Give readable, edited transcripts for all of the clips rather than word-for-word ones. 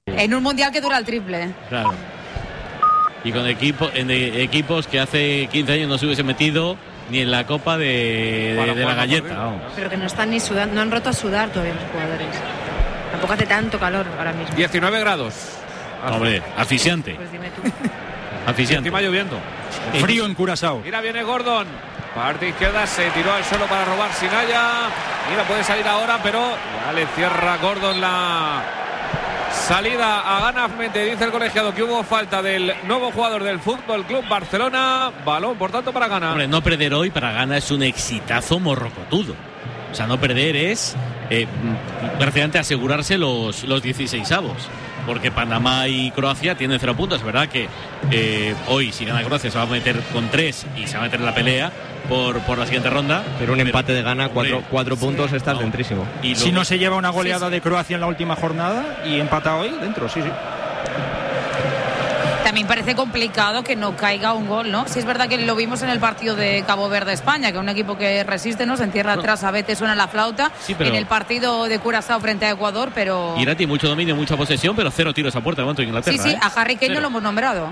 En un mundial que dura el triple. Claro. Y con equipos que hace 15 años no se hubiesen metido ni en la copa de la galleta. Vamos. Pero que no están ni sudando, no han roto a sudar todavía los jugadores. Tampoco hace tanto calor ahora mismo. 19 grados. Hombre, asfixiante. Pues dime tú. Asfixiante. Encima lloviendo. Frío en Curazao. Mira, viene Gordon. Parte izquierda, se tiró al suelo para robar Sinaya. Mira, puede salir ahora, pero ya le cierra Gordon la salida a Gana. Dice el colegiado que hubo falta del nuevo jugador del Fútbol Club Barcelona. Balón, por tanto, para Gana. Hombre, no perder hoy para Gana es un exitazo morrocotudo. O sea, no perder es prácticamente asegurarse los 16avos. Porque Panamá y Croacia tienen 0 puntos. Es verdad que hoy, si gana Croacia, se va a meter con 3 y se va a meter en la pelea por la siguiente ronda. Pero un empate de Gana, 4 puntos, estás dentrísimo. Y luego, si no se lleva una goleada de Croacia en la última jornada y empata hoy, dentro, sí. También parece complicado que no caiga un gol, ¿no? Sí, es verdad que lo vimos en el partido de Cabo Verde-España, que es un equipo que resiste, ¿no? Se entierra atrás, a veces suena la flauta. Sí, pero... En el partido de Curazao frente a Ecuador, pero... Irati, mucho dominio, mucha posesión, pero 0 tiros a puerta de momento en Inglaterra. Sí, a Harry Kane no lo hemos nombrado.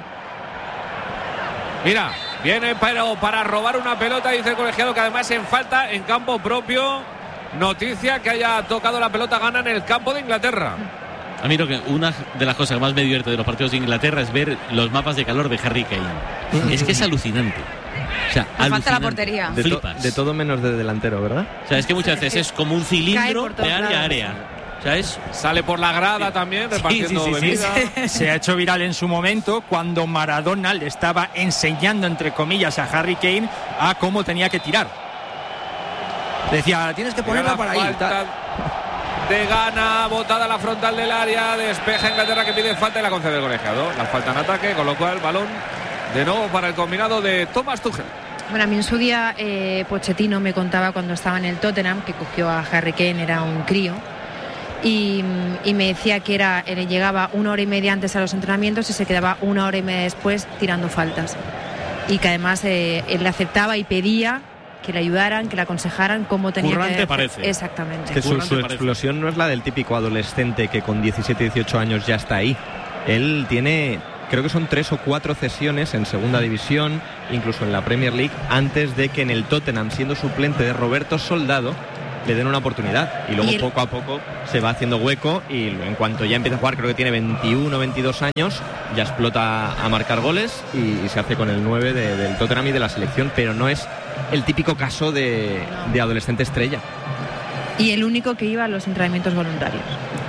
Mira, viene pero para robar una pelota, dice el colegiado, que además en falta en campo propio. Noticia que haya tocado la pelota Gana en el campo de Inglaterra. A mí una de las cosas que más me divierte de los partidos de Inglaterra es ver los mapas de calor de Harry Kane. Es que es alucinante. O sea, falta la portería. De todo menos de delantero, ¿verdad? O sea, es que muchas veces es como un cilindro de área a área. O sea, sale por la grada también, repartiendo bebida. Se ha hecho viral en su momento cuando Maradona le estaba enseñando, entre comillas, a Harry Kane a cómo tenía que tirar. Decía, tienes que ponerla para ahí. De Gana, botada a la frontal del área, despeja Inglaterra, que pide falta y la concede el colegiado. La falta en ataque, con lo cual balón de nuevo para el combinado de Thomas Tuchel. Bueno, a mí en su día Pochettino me contaba cuando estaba en el Tottenham, que cogió a Harry Kane, era un crío, y me decía que llegaba 1 hora y media antes a los entrenamientos y se quedaba 1 hora y media después tirando faltas. Y que además él aceptaba y pedía que le ayudaran, que le aconsejaran cómo tenía que... parece. Exactamente. Que su explosión no es la del típico adolescente que con 17, 18 años ya está ahí. Él tiene, creo que son 3 o 4 cesiones en segunda división, incluso en la Premier League, antes de que en el Tottenham, siendo suplente de Roberto Soldado, le den una oportunidad. Y luego poco a poco se va haciendo hueco y en cuanto ya empieza a jugar, creo que tiene 21 o 22 años, ya explota a marcar goles y se hace con el 9 del Tottenham y de la selección, pero no es el típico caso de adolescente estrella. Y el único que iba a los entrenamientos voluntarios.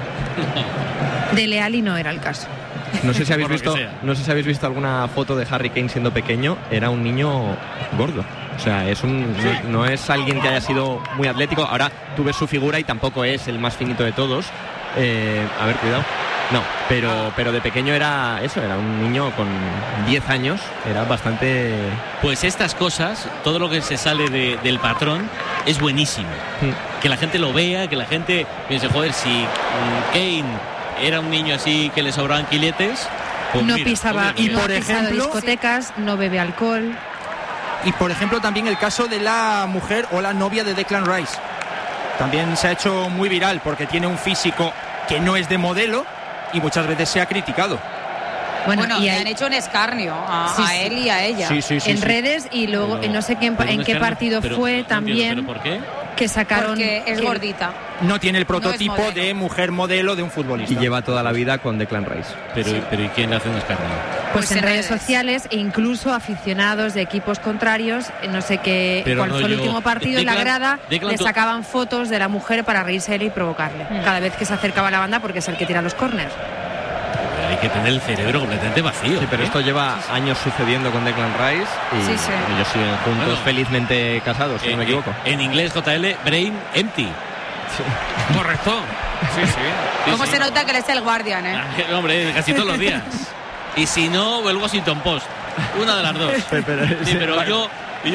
De Leali no era el caso. No sé si habéis visto alguna foto de Harry Kane siendo pequeño. Era un niño gordo. O sea, no es alguien que haya sido muy atlético. Ahora tú ves su figura y tampoco es el más finito de todos. A ver, cuidado. No, pero de pequeño era un niño con 10 años, era bastante... Pues estas cosas, todo lo que se sale del patrón es buenísimo. Que la gente lo vea, que la gente piense, joder, si Kane era un niño así que le sobraban quiletes... Pues no mira, pisaba, y por ejemplo, discotecas, no bebe alcohol... Y por ejemplo también el caso de la mujer o la novia de Declan Rice. También se ha hecho muy viral porque tiene un físico que no es de modelo y muchas veces se ha criticado. Bueno, y han hecho un escarnio a él y a ella. En redes, y luego no sé en qué partido fue también. ¿Pero por qué? Que sacaron... Porque es gordita. No tiene el prototipo de mujer modelo de un futbolista. Y lleva toda la vida con Declan Rice. Pero ¿y quién le hace un escarnio? Pues en redes sociales e incluso aficionados de equipos contrarios, no sé qué, cuál fue el último partido, en la grada le sacaban fotos de la mujer para reírse de él y provocarle cada vez que se acercaba a la banda, porque es el que tira los córners. Hay que tener el cerebro completamente vacío. Sí, pero esto lleva años sucediendo con Declan Rice y ellos siguen juntos, felizmente casados, si no me equivoco. En inglés, JL, brain empty. Sí. Correcto. Sí. ¿Cómo se nota que él es el Guardian, Hombre, casi todos los días. Y si no, el Washington Post. Una de las dos. Pero yo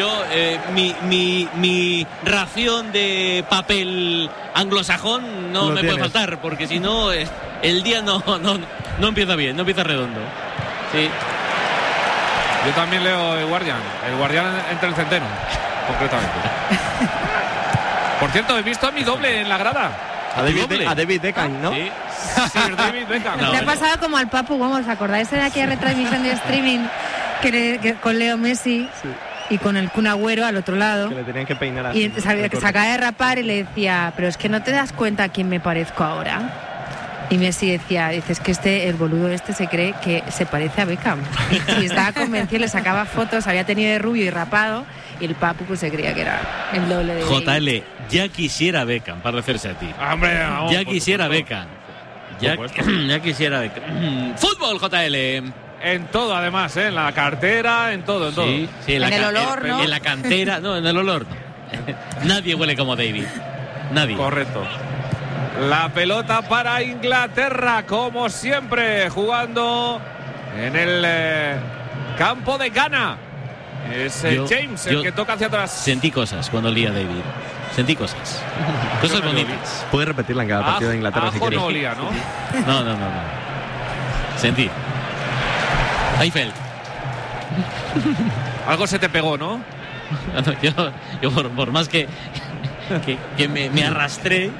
mi ración de papel anglosajón no me puede faltar, porque si no el día no empieza bien, no empieza redondo. Sí. Yo también leo el Guardian entre el centeno, concretamente. Por cierto, he visto a mi doble en la grada. A David Beckham, ¿no? Sí. Sir David Beckham. No, Le ha pasado como al Papu Gómez, ¿acordáis de aquella retransmisión de streaming que con Leo Messi y con el Kun Agüero al otro lado? Que le tenían que peinar así. Y sabía que se acaba de rapar y le decía, pero es que no te das cuenta a quién me parezco ahora. Y Messi decía, dices que el boludo se cree que se parece a Beckham. Y estaba convencido, le sacaba fotos, había tenido de rubio y rapado, y el Papu pues se creía que era el doble de JL, ya quisiera Beckham parecerse a ti. Hombre, no, Ya quisiera Beckham. Ya quisiera Beckham. Fútbol, JL. En todo, además, en la cartera, en todo, en todo. Sí, En el olor, ¿no? En la cantera, no, en el olor no. Nadie huele como David. Nadie. Correcto. La pelota para Inglaterra, como siempre, jugando en el campo de Ghana. Es James el que toca hacia atrás. Sentí cosas cuando olía David. Sentí cosas. Cosas bonitas. Puedes repetirla en cada partido de Inglaterra si quieres. No olía, ¿no? No. Sentí. Eiffel. Algo se te pegó, ¿no? Yo por más que me arrastré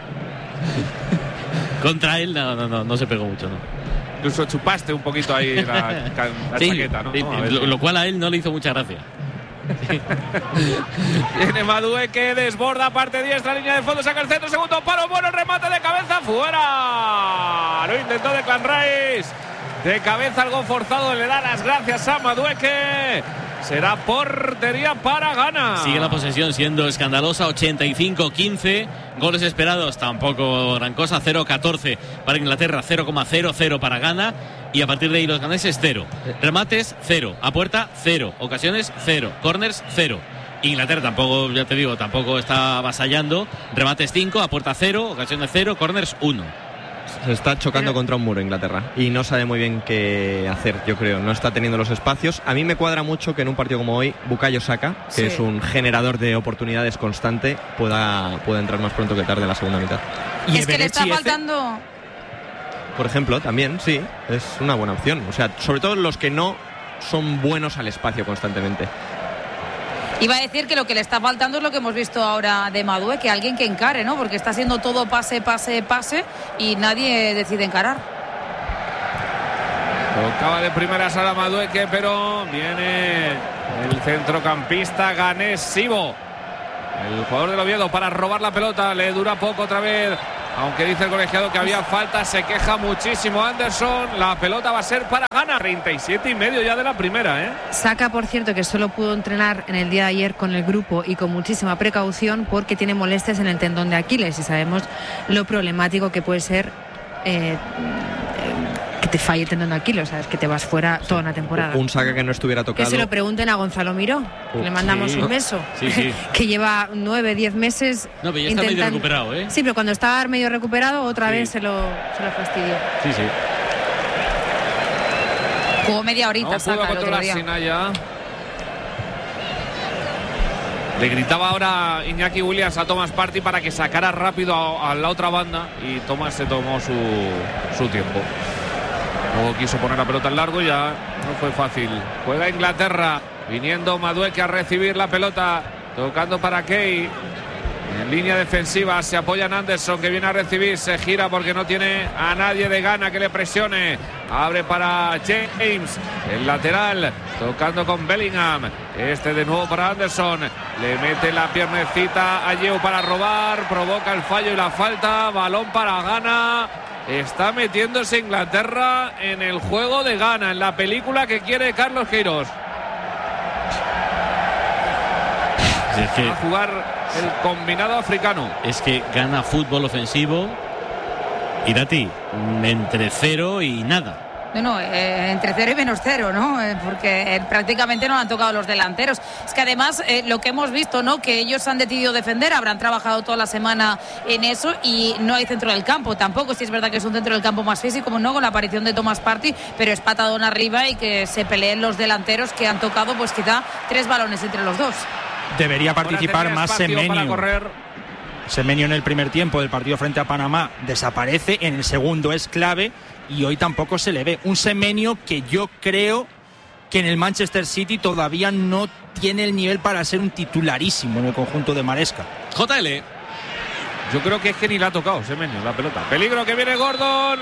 contra él, no se pegó mucho, ¿no? Incluso chupaste un poquito ahí la chaqueta, ¿no? Sí, lo cual a él no le hizo mucha gracia. Viene Madueke, desborda parte diestra, línea de fondo, saca el centro, segundo palo, bueno, remate de cabeza, fuera. Lo intentó Declan Rice. De cabeza, algo forzado, le da las gracias a Madueke. Será portería para Ghana. Sigue la posesión siendo escandalosa, 85-15. Goles esperados, tampoco gran cosa, 0-14 para Inglaterra, 0,00 para Ghana. Y a partir de ahí los ganeses, 0. Remates, 0. A puerta, 0. Ocasiones, 0. Corners, 0. Inglaterra tampoco, ya te digo, tampoco está avasallando. Remates, 5. A puerta, 0. Ocasiones, 0. Corners, 1. Se está chocando contra un muro Inglaterra y no sabe muy bien qué hacer, yo creo. No está teniendo los espacios. A mí me cuadra mucho que en un partido como hoy Bukayo Saka, que es un generador de oportunidades constante, pueda entrar más pronto que tarde en la segunda mitad. Es que le está faltando... Por ejemplo, también, sí, es una buena opción. O sea, sobre todo los que no son buenos al espacio constantemente. Iba a decir que lo que le está faltando es lo que hemos visto ahora de Madueke, que alguien que encare, ¿no? Porque está haciendo todo pase y nadie decide encarar. Tocaba de primera sala Madueke, pero viene el centrocampista ganés Sibo, el jugador del Oviedo, para robar la pelota. Le dura poco otra vez, aunque dice el colegiado que había falta. Se queja muchísimo Anderson. La pelota va a ser para Ghana. 37,5 ya de la primera, ¿eh? Saka, por cierto, que solo pudo entrenar en el día de ayer con el grupo y con muchísima precaución porque tiene molestias en el tendón de Aquiles y sabemos lo problemático que puede ser que te falle el tendón de Aquiles, ¿sabes? Que te vas fuera toda una temporada. Un Saka que no estuviera tocado. Que se lo pregunten a Gonzalo Miró. Le mandamos un beso. Sí. Que lleva 9-10 meses. No, pero ya está medio recuperado, ¿eh? Sí, pero cuando estaba medio recuperado, otra vez se lo fastidió. Sí. Jugó media horita, No Saka, pudo el otro controlar día. Sinaya. Le gritaba ahora Iñaki Williams a Thomas Partey para que sacara rápido a la otra banda y Thomas se tomó su tiempo. Luego quiso poner la pelota en largo y ya no fue fácil. Juega Inglaterra, viniendo Madueke a recibir la pelota, tocando para Kay. En línea defensiva se apoya en Anderson, que viene a recibir, se gira porque no tiene a nadie de Ghana que le presione. Abre para James, el lateral, tocando con Bellingham. De nuevo para Anderson, le mete la piernecita a Yeo para robar, provoca el fallo y la falta. Balón para Ghana. Está metiéndose Inglaterra en el juego de Ghana, en la película que quiere Carlos Queiroz. Es que a jugar el combinado africano. Es que gana fútbol ofensivo, Irati, entre 0 y nada. No, entre 0 y menos 0, ¿no? Porque prácticamente no han tocado los delanteros. Es que además lo que hemos visto, ¿no? Que ellos han decidido defender, habrán trabajado toda la semana en eso y no hay centro del campo tampoco. Sí es verdad que es un centro del campo más físico, como no, con la aparición de Thomas Partey, pero es patadón arriba y que se peleen los delanteros que han tocado, pues quizá 3 balones entre los dos. Debería participar más Semenyo. Semenyo en el primer tiempo del partido frente a Panamá desaparece, en el segundo es clave y hoy tampoco se le ve. Un Semenyo que yo creo que en el Manchester City todavía no tiene el nivel para ser un titularísimo en el conjunto de Maresca. JL. Yo creo que es que ni la ha tocado Semenyo la pelota. Peligro que viene Gordon.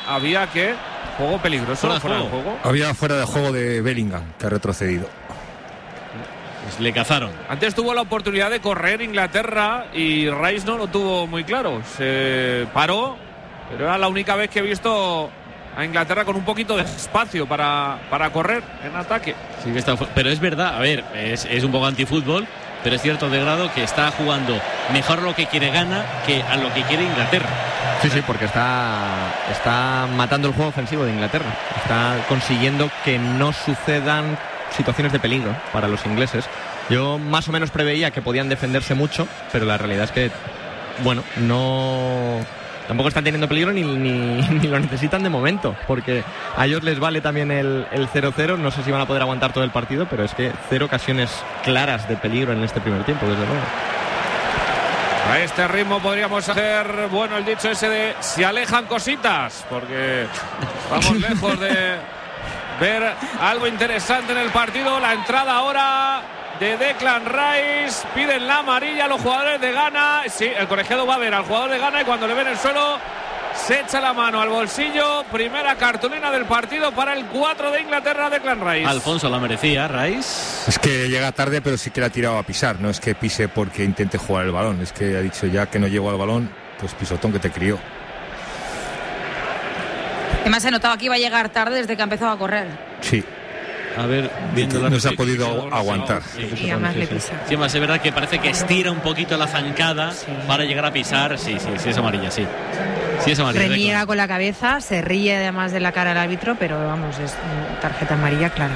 había que juego peligroso, fuera de juego. Había fuera de juego de Bellingham, que ha retrocedido. Pues le cazaron. Antes tuvo la oportunidad de correr Inglaterra y Rice no lo tuvo muy claro. Se paró, pero era la única vez que he visto a Inglaterra con un poquito de espacio para correr en ataque. Sí que está, pero es verdad, a ver, es un poco antifútbol, pero es cierto de grado que está jugando mejor a lo que quiere Ghana que a lo que quiere Inglaterra. Sí, porque está matando el juego ofensivo de Inglaterra. Está consiguiendo que no sucedan situaciones de peligro para los ingleses. Yo más o menos preveía que podían defenderse mucho, pero la realidad es que, bueno, tampoco están teniendo peligro ni lo necesitan de momento, porque a ellos les vale también el 0-0. No sé si van a poder aguantar todo el partido, pero es que 0 ocasiones claras de peligro en este primer tiempo, desde luego. A este ritmo podríamos hacer, bueno, el dicho ese de se alejan cositas, porque vamos lejos de ver algo interesante en el partido. La entrada ahora de Declan Rice, piden la amarilla a los jugadores de Ghana. Sí, el colegiado va a ver al jugador de Ghana y cuando le ven el suelo se echa la mano al bolsillo. Primera cartulina del partido para el 4 de Inglaterra, Declan Rice. Alfonso la merecía, Rice. Es que llega tarde, pero sí que la ha tirado a pisar. No es que pise porque intente jugar el balón, es que ha dicho ya que no llego al balón, pues pisotón que te crió. Además se notaba que iba a llegar tarde desde que empezó a correr. Sí. A ver, viendo no se ha podido aguantar. Y además le pisa. Sí, además es verdad que parece que estira un poquito la zancada para llegar a pisar. Sí, es amarilla, sí. Sí es amarilla. Reniega con la cabeza, se ríe además de la cara del árbitro, pero vamos, es tarjeta amarilla clara.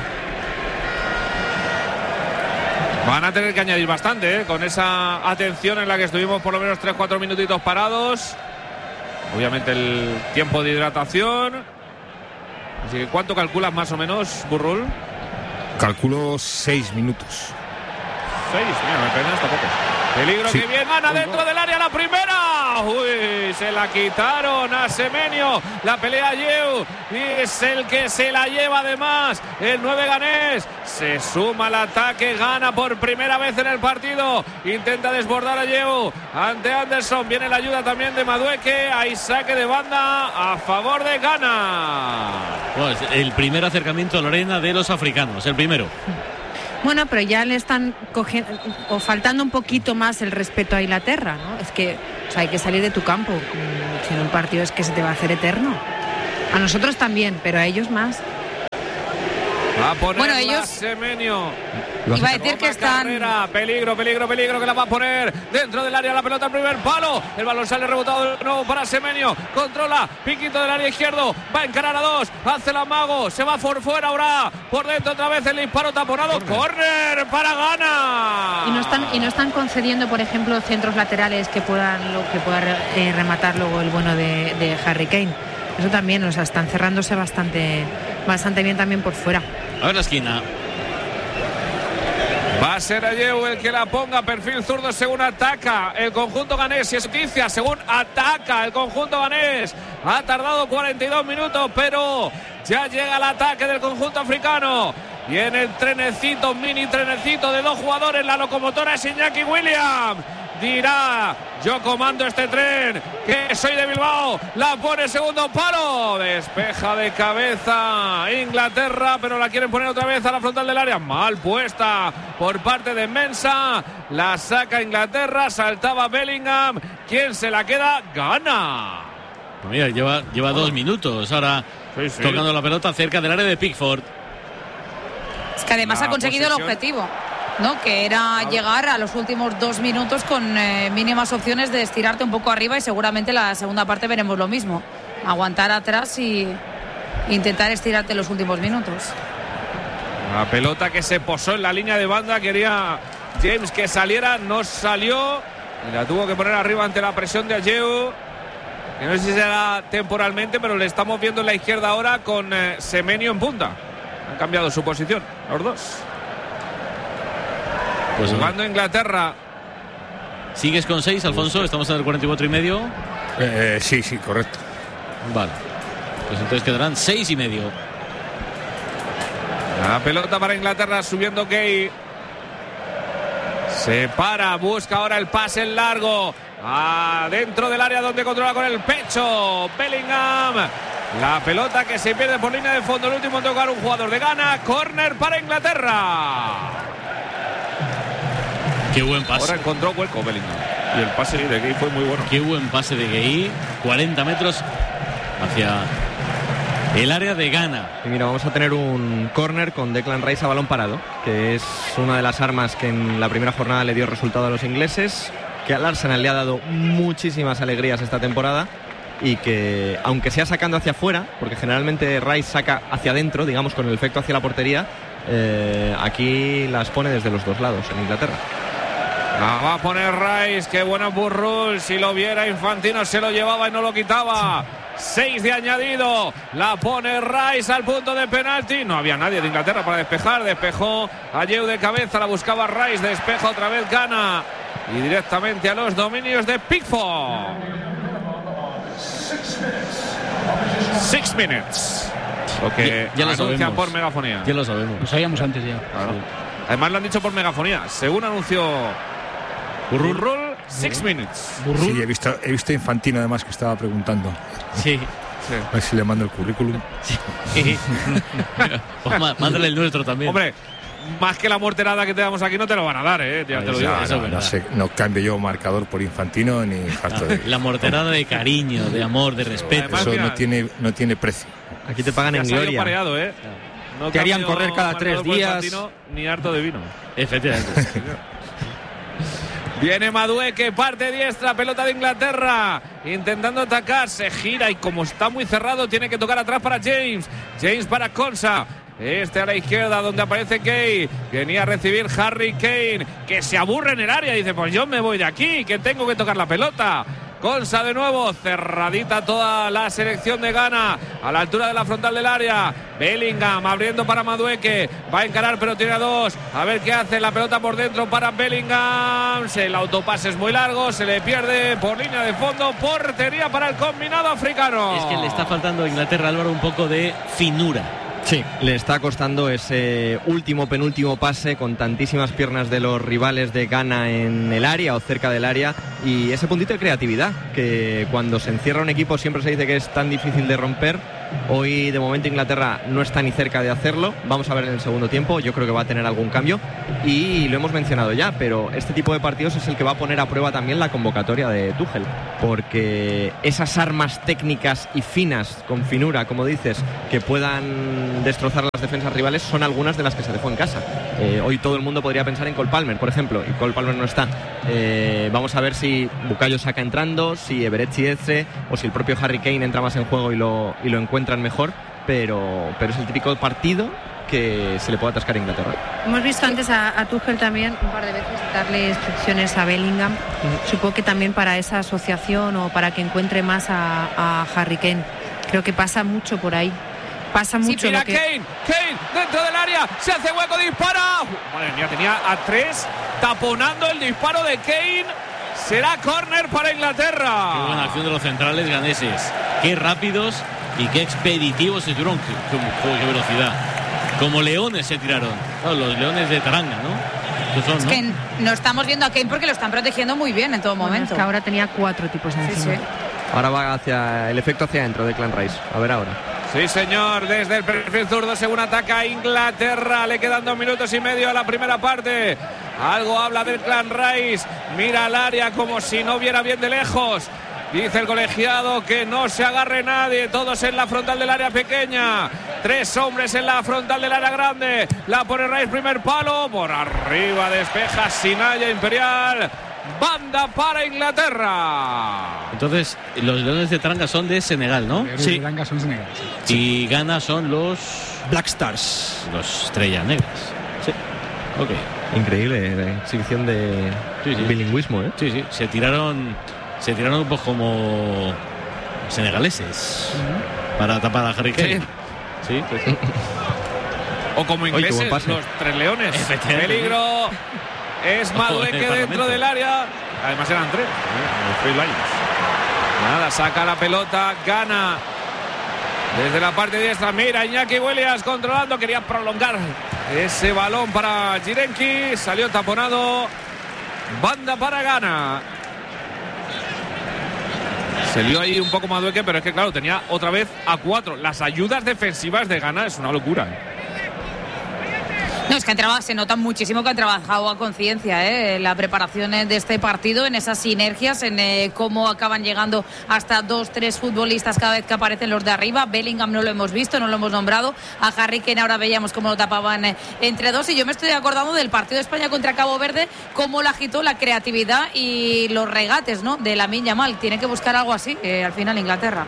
Van a tener que añadir bastante, con esa atención en la que estuvimos por lo menos 3-4 minutitos parados. Obviamente el tiempo de hidratación. Así que ¿cuánto calculas más o menos, Burrul? Calculo 6 minutos. 6, mira, me pena hasta poco. Peligro sí. Que bien gana dentro del área la primera. Uy, se la quitaron a Semenyo. La pelea Yeu y es el que se la lleva además. El 9 ganés se suma al ataque, gana por primera vez en el partido. Intenta desbordar a Yeu ante Anderson. Viene la ayuda también de Madueke. Hay saque de banda a favor de Ghana. Pues el primer acercamiento a la arena de los africanos, el primero. Bueno, pero ya le están cogiendo o faltando un poquito más el respeto a Inglaterra, ¿no? Es que hay que salir de tu campo. Si en un partido es que se te va a hacer eterno. A nosotros también, pero a ellos más. Va a poner bueno, ellos Semenyo. Iba a decir que están peligro que la va a poner dentro del área, la pelota al primer palo, el balón sale rebotado de nuevo para Semenyo, controla, piquito del área izquierdo, va a encarar a 2, hace el amago, se va por fuera ahora, por dentro otra vez el disparo taponado, córner para Ghana. Y no están concediendo, por ejemplo, centros laterales que pueda rematar luego el bueno de Harry Kane. Eso también, o sea, están cerrándose bastante bien también por fuera. A ver la esquina. Va a ser Ayew el que la ponga, perfil zurdo según ataca el conjunto ganés. Y es noticia, según ataca el conjunto ganés. Ha tardado 42 minutos, pero ya llega el ataque del conjunto africano. Y en el trenecito, mini trenecito de 2 jugadores, la locomotora es Iñaki Williams. Dirá, yo comando este tren, que soy de Bilbao, la pone segundo palo, despeja de cabeza Inglaterra, pero la quieren poner otra vez a la frontal del área, mal puesta por parte de Mensah, la saca Inglaterra, saltaba Bellingham, ¿quién se la queda? Ghana. Pues mira, lleva 2 minutos ahora tocando la pelota cerca del área de Pickford. Es que además ha conseguido el objetivo, ¿no? Que era llegar a los últimos 2 minutos con mínimas opciones de estirarte un poco arriba, y seguramente la segunda parte veremos lo mismo, aguantar atrás y intentar estirarte los últimos minutos. La pelota que se posó en la línea de banda, quería James que saliera, no salió y la tuvo que poner arriba ante la presión de Ayew, que no sé si será temporalmente, pero le estamos viendo en la izquierda ahora con Semenyo en punta. Han cambiado su posición los dos. Pues jugando Inglaterra. ¿Sigues con 6, Alfonso? Estamos en el 44 y medio. Sí, correcto. Vale. Pues entonces quedarán 6 y medio. La pelota para Inglaterra, subiendo Gay. Se para, busca ahora el pase en largo. Dentro del área donde controla con el pecho Bellingham. La pelota que se pierde por línea de fondo. El último en tocar un jugador de Ghana. Córner para Inglaterra. Qué buen pase. Ahora encontró hueco Bellingham. Y el pase de Gueye fue muy bueno. Qué buen pase de Gueye. 40 metros hacia el área de Ghana. Y mira, vamos a tener un córner con Declan Rice a balón parado, que es una de las armas que en la primera jornada le dio resultado a los ingleses, que al Arsenal le ha dado muchísimas alegrías esta temporada y que, aunque sea sacando hacia afuera, porque generalmente Rice saca hacia adentro, digamos, con el efecto hacia la portería, aquí las pone desde los dos lados en Inglaterra. La va a poner Rice, qué buena Burrul. Si lo viera Infantino se lo llevaba y no lo quitaba. 6 de añadido, la pone Rice al punto de penalti. No había nadie de Inglaterra para despejar. Despejó Ayew de cabeza, la buscaba Rice. Despeja otra vez Ghana y directamente a los dominios de Pickford. 6 minutes. Lo que ya lo anuncian sabemos. por megafonía. Ya lo sabemos. Lo sabíamos antes ya. Claro. Además lo han dicho por megafonía. Según anunció Burrul, 6 minutes. Sí, he visto a Infantino además que estaba preguntando. Sí. A ver si le mando el currículum. Sí. Pues mándale el nuestro también. Hombre, más que la morterada que te damos aquí no te lo van a dar, ya te lo digo. No cambio yo marcador por Infantino ni harto de... La morterada de cariño, de amor, de respeto. Además, Eso mira, no tiene precio. Aquí te pagan en gloria. Pareado, No Te harían cambio correr cada 3 marcador por días. Infantino, ni harto de vino. Efectivamente. Viene Madueke, parte diestra, pelota de Inglaterra, intentando atacar, se gira y como está muy cerrado tiene que tocar atrás para James. James para Konsa. A la izquierda donde aparece Gueye. Venía a recibir Harry Kane, que se aburre en el área. Dice, pues yo me voy de aquí, que tengo que tocar la pelota. Konsa de nuevo, cerradita toda la selección de Ghana, a la altura de la frontal del área. Bellingham abriendo para Madueke, va a encarar pero tiene a 2, a ver qué hace, la pelota por dentro para Bellingham, el autopase es muy largo, se le pierde por línea de fondo, portería para el combinado africano. Es que le está faltando a Inglaterra, Álvaro, un poco de finura. Sí, le está costando ese penúltimo pase con tantísimas piernas de los rivales de Ghana en el área o cerca del área, y ese puntito de creatividad que cuando se encierra un equipo siempre se dice que es tan difícil de romper. Hoy de momento Inglaterra no está ni cerca de hacerlo. Vamos a ver en el segundo tiempo, yo creo que va a tener algún cambio y lo hemos mencionado ya, pero este tipo de partidos es el que va a poner a prueba también la convocatoria de Tuchel, porque esas armas técnicas y finas, con finura, como dices, que puedan destrozar las defensas rivales, son algunas de las que se dejó en casa. Hoy todo el mundo podría pensar en Cole Palmer, por ejemplo, y Cole Palmer no está. Vamos a ver si Bukayo Saka entrando, si Eberechi Eze o si el propio Harry Kane entra más en juego y lo encuentran mejor, pero es el típico partido que se le puede atascar a Inglaterra. Hemos visto antes a Tuchel también un par de veces darle instrucciones a Bellingham, supongo que también para esa asociación o para que encuentre más a Harry Kane. Creo que pasa mucho por ahí. Pasa mucho. Sí, mira, Kane dentro del área, se hace hueco, dispara. Madre mía, tenía a 3 taponando el disparo de Kane. Será córner para Inglaterra. Qué buena acción de los centrales ganeses. Qué rápidos y qué expeditivos se tiraron. Qué velocidad. Como leones se tiraron. No, los leones de Taranga, ¿no? Son, es ¿no? que no estamos viendo a Kane porque lo están protegiendo muy bien en todo momento. Es que ahora tenía 4 tipos encima. Sí. Ahora va hacia el efecto hacia adentro de Declan Rice. A ver ahora. Sí, señor, desde el perfil zurdo, según ataca Inglaterra. Le quedan 2 minutos y medio a la primera parte. Algo habla del Declan Rice. Mira al área como si no viera bien de lejos. Dice el colegiado que no se agarre nadie. Todos en la frontal del área pequeña. 3 hombres en la frontal del área grande. La pone Rice, primer palo. Por arriba despeja Sinaya Imperial. Banda para Inglaterra. Entonces, los leones de Taranga son de Senegal, ¿no? Sí, Taranga son Senegal. Sí. Y Ghana son los Black Stars. Los estrellas negras. Sí. Ok. Increíble la exhibición de bilingüismo, ¿eh? Sí. Se tiraron pues como senegaleses para tapar a Harry Kane. Sí. O como ingleses, los 3 leones. Peligro. Es Madueke dentro del área. Además eran 3. Nada, saca la pelota, gana. Desde la parte diestra, mira Iñaki Williams controlando. Quería prolongar ese balón para Jirenki. Salió taponado. Banda para Ghana. Se lió ahí un poco Madueque, pero es que claro, tenía otra vez a 4. Las ayudas defensivas de Ghana es una locura. No, es que se nota muchísimo que han trabajado a conciencia en la preparación de este partido, en esas sinergias, en cómo acaban llegando hasta 2-3 futbolistas cada vez que aparecen los de arriba. Bellingham no lo hemos visto, no lo hemos nombrado. A Harry Kane ahora veíamos cómo lo tapaban entre dos. Y yo me estoy acordando del partido de España contra Cabo Verde, cómo la agitó la creatividad y los regates, ¿no?, de Lamine Yamal. Tiene que buscar algo así al final Inglaterra.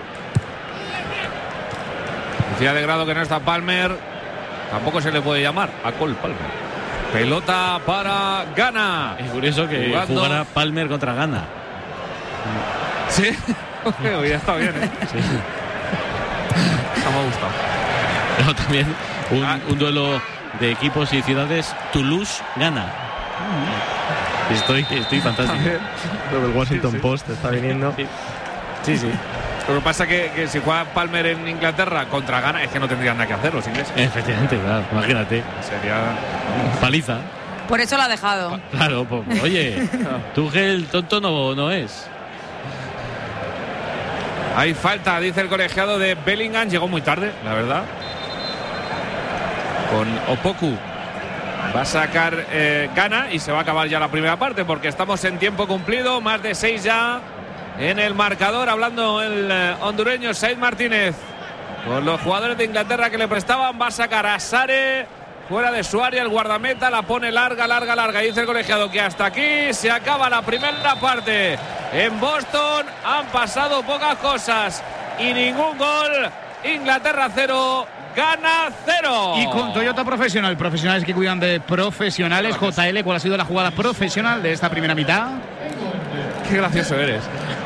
Decía de grado que no está Palmer. Tampoco se le puede llamar a Cole Palmer. Pelota para Ghana. Es curioso que jugara Palmer contra Ghana. Sí, ya está bien, ¿eh? Sí. Eso me ha gustado. Pero también un duelo de equipos y ciudades. Toulouse-Ghana. Estoy fantástico. Lo del Washington Post está viniendo. Sí. Lo que pasa es que si juega Palmer en Inglaterra contra Ghana, es que no tendrían nada que hacer los ingleses. Efectivamente, claro, imagínate. Sería paliza. Por eso lo ha dejado. Claro, pues, oye, Tuchel tonto no es. Hay falta, dice el colegiado de Bellingham. Llegó muy tarde, la verdad. Con Opoku va a sacar Ghana y se va a acabar ya la primera parte porque estamos en tiempo cumplido. Más de 6 ya en el marcador, hablando el hondureño Said Martínez con los jugadores de Inglaterra que le prestaban. Va a sacar a Sare fuera de su área, el guardameta la pone larga. Dice el colegiado que hasta aquí se acaba la primera parte. En Boston han pasado pocas cosas y ningún gol. Inglaterra 0, Ghana 0. Y con Toyota Profesional, profesionales que cuidan de profesionales. JL, ¿cuál ha sido la jugada profesional de esta primera mitad? Qué gracioso eres.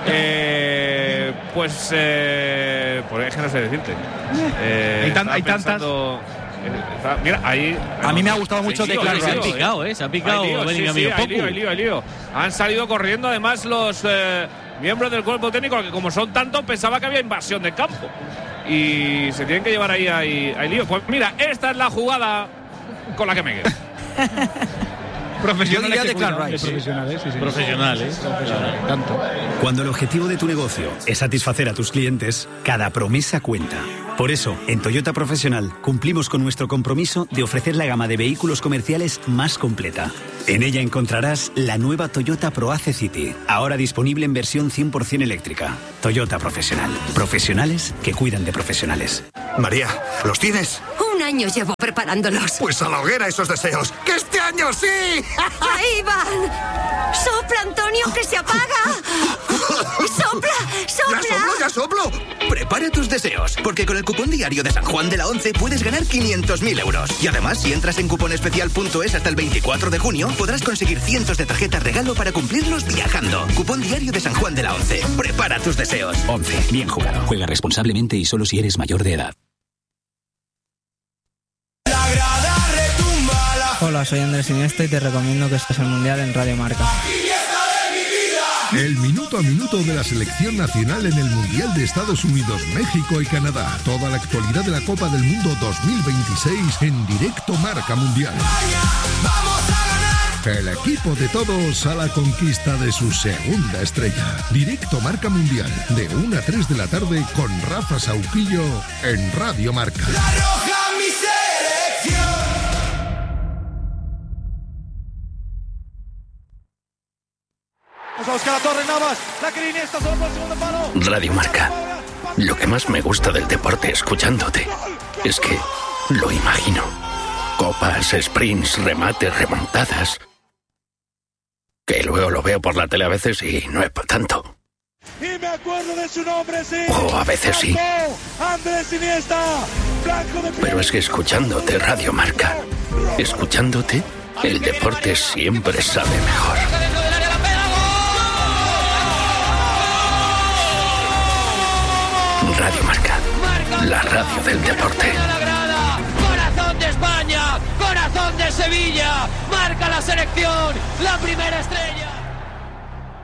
Pues es que no sé decirte. Hay tantas. Mira, ahí. A mí me ha gustado mucho Declan Rice. Se ha picado. Hay lío. Han salido corriendo además los miembros del cuerpo técnico, que como son tantos, pensaba que había invasión de campo. Y se tienen que llevar ahí hay lío. Pues mira, esta es la jugada con la que me quedo. Profesionales. Yo diría Declan Rice. Profesionales. Tanto. Cuando el objetivo de tu negocio es satisfacer a tus clientes, cada promesa cuenta. Por eso, en Toyota Profesional cumplimos con nuestro compromiso de ofrecer la gama de vehículos comerciales más completa. En ella encontrarás la nueva Toyota ProAce City, ahora disponible en versión 100% eléctrica. Toyota Profesional. Profesionales que cuidan de profesionales. María, ¿los tienes? Un año llevo preparándolos. Pues a la hoguera esos deseos. ¡Que este año sí! ¡Ahí van! ¡Sopla, Antonio, que se apaga! ¡Sopla! ¡Ya soplo! Prepara tus deseos, porque con el cupón diario de San Juan de la 11 puedes ganar 500.000 euros. Y además, si entras en cuponespecial.es hasta el 24 de junio, podrás conseguir cientos de tarjetas regalo para cumplirlos viajando. Cupón diario de San Juan de la 11. Prepara tus deseos. 11. Bien jugado. Juega responsablemente y solo si eres mayor de edad. Hola, soy Andrés Iniesta y te recomiendo que estés al Mundial en Radio Marca. El minuto a minuto de la selección nacional en el Mundial de Estados Unidos, México y Canadá. Toda la actualidad de la Copa del Mundo 2026 en directo Marca Mundial. El equipo de todos a la conquista de su segunda estrella. Directo Marca Mundial, de 1 a 3 de la tarde con Rafa Sauquillo en Radio Marca. La roja, mi selección. Vamos a buscar a Torres Navas. La que Iniesta solo por el segundo palo. Radio Marca. Lo que más me gusta del deporte escuchándote es que lo imagino. Copas, sprints, remates, remontadas. Que luego lo veo por la tele a veces y no es para tanto. Y me acuerdo de su nombre, sí. O a veces sí. Andrés Iniesta. Pero es que escuchándote Radio Marca, escuchándote, el deporte siempre sabe mejor. Radio Marca, la radio del deporte. Corazón de España, corazón de Sevilla, marca la selección, la primera estrella.